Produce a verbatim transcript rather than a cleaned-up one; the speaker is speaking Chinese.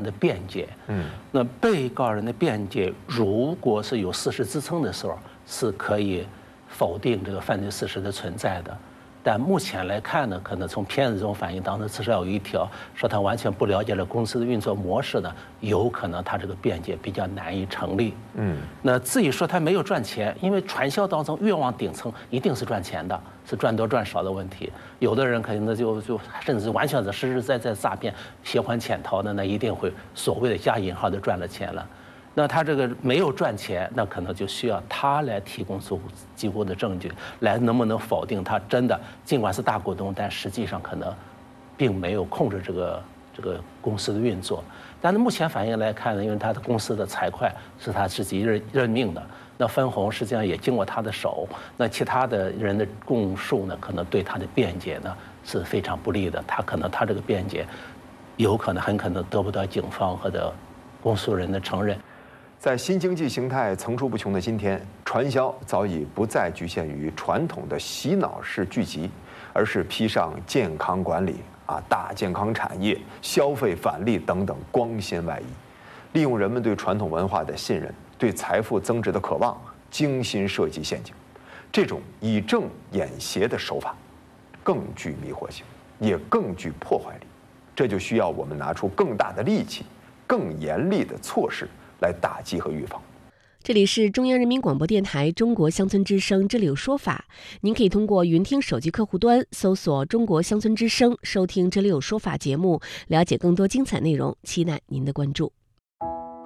的辩解。 嗯， 那被告人的辩解如果是有事实支撑的时候，是可以否定这个犯罪事实的存在的。但目前来看呢，可能从片子中反映当中至少有一条说他完全不了解了公司的运作模式呢，有可能他这个辩解比较难以成立。 嗯， 那至于说他没有赚钱，因为传销当中越往顶层一定是赚钱的，是赚多赚少的问题。有的人可能就就甚至完全是实实在在诈骗、携还潜逃的，那一定会所谓的加引号的赚了钱了。那他这个没有赚钱，那可能就需要他来提供出几乎的证据，来能不能否定他真的尽管是大股东，但实际上可能并没有控制这个这个公司的运作。但是目前反映来看呢，因为他的公司的财会是他自己任任命的，那分红实际上也经过他的手，那其他的人的供述呢，可能对他的辩解呢是非常不利的。他可能他这个辩解有可能很可能得不到警方或者公诉人的承认。 在新经济形态层出不穷的今天，传销早已不再局限于传统的洗脑式聚集，而是披上健康管理啊、大健康产业、消费返利等等光鲜外衣，利用人们对传统文化的信任、对财富增值的渴望，精心设计陷阱。这种以正掩邪的手法，更具迷惑性，也更具破坏力。这就需要我们拿出更大的力气、更严厉的措施来打击和预防。 这里是中央人民广播电台中国乡村之声，这里有说法。您可以通过云听手机客户端搜索中国乡村之声，收听这里有说法节目，了解更多精彩内容，期待您的关注。